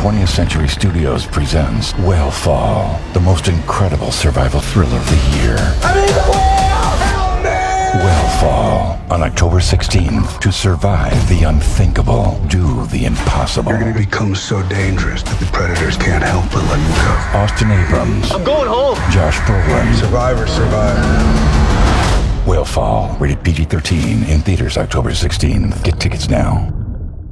20th Century Studios presents Whale the most incredible survival thriller of the year. I'm in the whale! Help me! Whale on October 16th. To survive the unthinkable, do the impossible. You're gonna become so dangerous that the predators can't help but let you go. Austin Abrams. I'm going home. Josh Brolin. Survivors survive. Whale, rated PG-13, in theaters October 16th. Get tickets now.